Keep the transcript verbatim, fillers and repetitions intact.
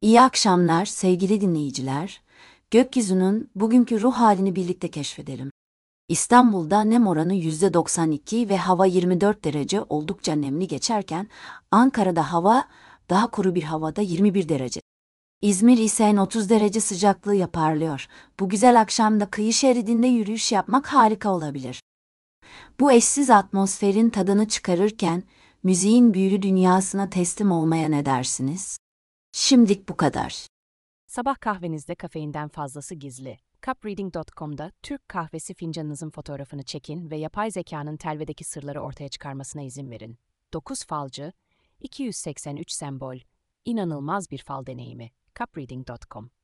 İyi akşamlar sevgili dinleyiciler. Gökyüzünün bugünkü ruh halini birlikte keşfedelim. İstanbul'da nem oranı yüzde doksan iki ve hava yirmi dört derece oldukça nemli geçerken Ankara'da hava daha kuru bir havada yirmi bir derece. İzmir ise otuz derece sıcaklığı parlıyor. Bu güzel akşamda kıyı şeridinde yürüyüş yapmak harika olabilir. Bu eşsiz atmosferin tadını çıkarırken müziğin büyülü dünyasına teslim olmaya ne dersiniz? Şimdilik bu kadar. Sabah kahvenizde kafeinden fazlası gizli. cup reading nokta com'da Türk kahvesi fincanınızın fotoğrafını çekin ve yapay zekanın telvedeki sırları ortaya çıkarmasına izin verin. dokuz falcı, iki yüz seksen üç sembol, inanılmaz bir fal deneyimi. cup reading nokta com